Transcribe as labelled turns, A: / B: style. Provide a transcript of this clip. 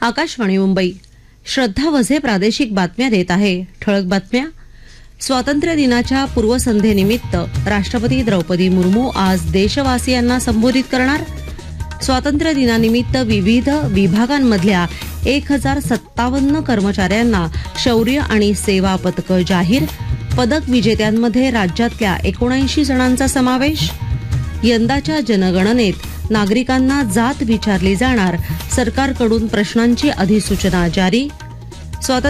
A: आकाशवाणी मुंबई. श्रद्धा वझे प्रादेशिक बातम्या देत आहे. ठळक बातम्या. स्वातंत्र्य दिनाच्या पूर्वसंध्येनिमित्त राष्ट्रपती द्रौपदी मुर्मू आज देशवासियांना संबोधित करणार. स्वातंत्र्य दिनानिमित्त विविध विभागांमधल्या 1057 कर्मचाऱ्यांना शौर्य आणि सेवा पदकं जाहीर. पदक विजेत्यांमध्ये राज्यातल्या 79 जणांचा समावेश. यंदाच्या जनगणनेत नागरिकांना जात विचारली जाणार. सरकारकडून प्रश्नांची अधिसूचना जारी.